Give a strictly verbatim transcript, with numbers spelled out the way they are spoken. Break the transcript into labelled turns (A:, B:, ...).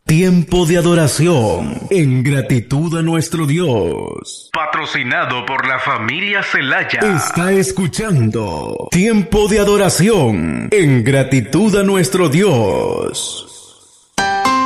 A: Tiempo de adoración en gratitud a nuestro Dios. Patrocinado por la familia Celaya. Está escuchando Tiempo de adoración en gratitud a nuestro Dios.